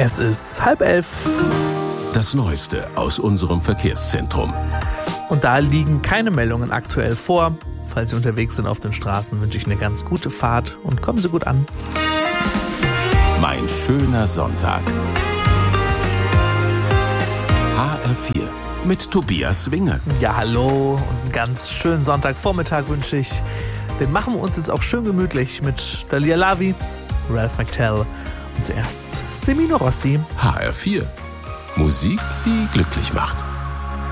Es ist 10:30. Das Neueste aus unserem Verkehrszentrum. Und da liegen keine Meldungen aktuell vor. Falls Sie unterwegs sind auf den Straßen, wünsche ich eine ganz gute Fahrt und kommen Sie gut an. Mein schöner Sonntag. HR4 mit Tobias Winge. Ja, hallo und einen ganz schönen Sonntagvormittag wünsche ich. Den machen wir uns jetzt auch schön gemütlich mit Dalia Lavi, Ralph McTell und zuerst Semino Rossi. HR4. Musik, die glücklich macht.